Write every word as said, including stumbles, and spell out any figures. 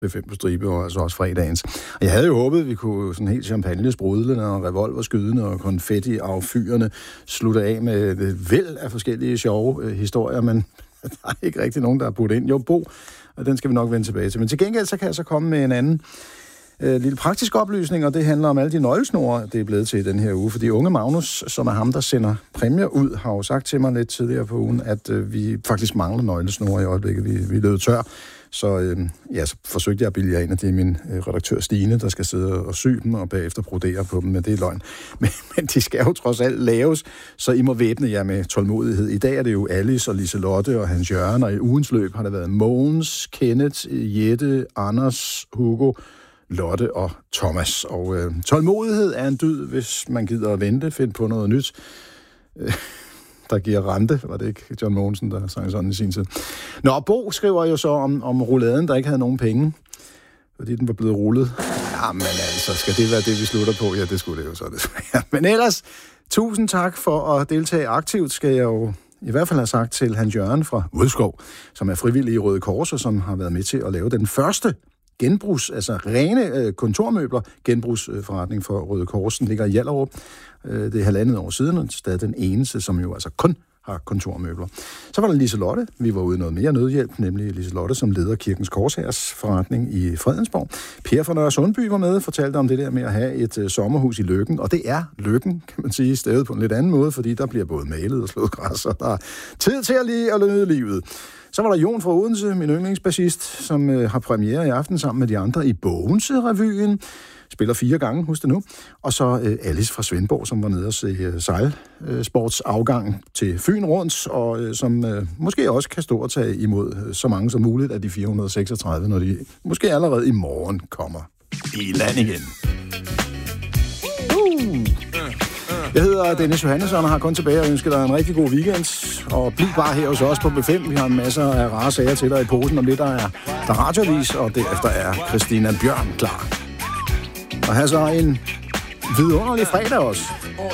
ved fem på stribe, og altså også fredagens. Og jeg havde jo håbet, at vi kunne sådan helt champagne-sprudlende og revolverskydende og konfetti-affyrende slutte af med et væld af forskellige sjove øh, historier, men der er ikke rigtig nogen, der har puttet ind. Jo, Bo, og den skal vi nok vende tilbage til. Men til gengæld, så kan jeg så komme med en anden øh, lille praktisk oplysning, og det handler om alle de nøglesnore, det er blevet til i den her uge. Fordi unge Magnus, som er ham, der sender præmier ud, har jo sagt til mig lidt tidligere på ugen, at øh, vi faktisk mangler nøglesnore i øjeblikket. Vi, vi løb tør. Så, øh, ja, så forsøgte jeg at billige ind, at det er min øh, redaktør Stine, der skal sidde og sy dem, og bagefter brodere på dem, men det er løgn. Men, men de skal jo trods alt laves, så I må væbne jer med tålmodighed. I dag er det jo Alice og Liselotte og Hans Jørgen, og i ugens løb har det været Mogens, Kenneth, Jette, Anders, Hugo, Lotte og Thomas. Og øh, tålmodighed er en dyd, hvis man gider at vente, finde på noget nyt. Øh, der giver rente, var det ikke John Mogensen, der sang sådan i sin tid. Nå, Bo skriver jo så om, om rouladen, der ikke havde nogen penge, fordi den var blevet rullet. Jamen altså, skal det være det, vi slutter på? Ja, det skulle det jo så desværre. Men ellers, tusind tak for at deltage aktivt, skal jeg jo i hvert fald have sagt til Hans Jørgen fra Udskov, som er frivillig i Røde Kors, og som har været med til at lave den første genbrugs, altså rene øh, kontormøbler, genbrugsforretning for Røde Kors. Den ligger i Hjallerup. Øh, det er halvandet år siden, og stadig den eneste, som jo altså kun har kontormøbler. Så var der Liselotte. Vi var ude i noget mere nødhjælp, nemlig Liselotte, som leder Kirkens Korshærs forretning i Fredensborg. Per fra Nørre Sundby var med og fortalte om det der med at have et øh, sommerhus i Løkken, og det er Løkken, kan man sige, stedet på en lidt anden måde, fordi der bliver både malet og slået græs, og der er tid til at lige at nyde livet. Så var der Jon fra Odense, min yndlingsbassist, som øh, har premiere i aften sammen med de andre i Bogense-revyen. Spiller fire gange, husk det nu. Og så øh, Alice fra Svendborg, som var nede og se øh, sejlsportsafgang til Fyn rundt, og øh, som øh, måske også kan stå og tage imod øh, så mange som muligt af de fire hundrede og seksogtredive, når de måske allerede i morgen kommer i land igen. Uh. Jeg hedder Dennis Johannesson og har kun tilbage og ønsker dig en rigtig god weekend. Og bliv bare her hos os på B fem. Vi har en masse af rare sager til dig i posen om lidt, der er, der er radiovis, og derefter er Christina Bjørn klar. Og have så en vidunderlig fredag også.